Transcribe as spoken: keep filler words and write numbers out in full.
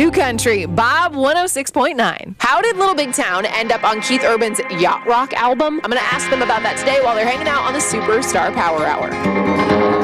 New Country, Bob one oh six point nine. How did Little Big Town end up on Keith Urban's Yacht Rock album? I'm going to ask them about that today while they're hanging out on the Superstar Power Hour.